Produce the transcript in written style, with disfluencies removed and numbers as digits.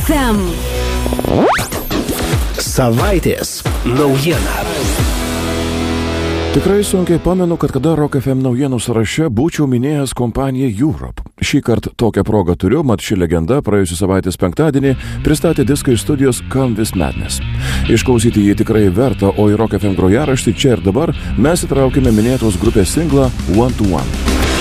FM. Savaitės naujiena. Tikrai sunkiai pamenu, kad kada Rock FM naujienų sąraše būčiau minėjęs kompaniją Europe. Šį kartą tokią progą turiu, mat ši legenda praėjusią savaitės penktadienį pristatė diską iš studijos Come With Madness. Išklausyti jį tikrai verta, o į Rock FM grojaraštį čia ir dabar mes įtraukime minėtos grupės singlą One to One.